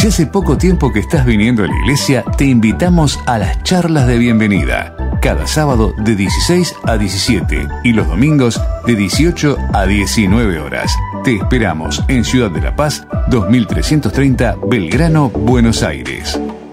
Si hace poco tiempo que estás viniendo a la iglesia, te invitamos a las charlas de bienvenida. Cada sábado de 16 a 17 y los domingos de 18 a 19 horas. Te esperamos en Ciudad de la Paz, 2330 Belgrano, Buenos Aires.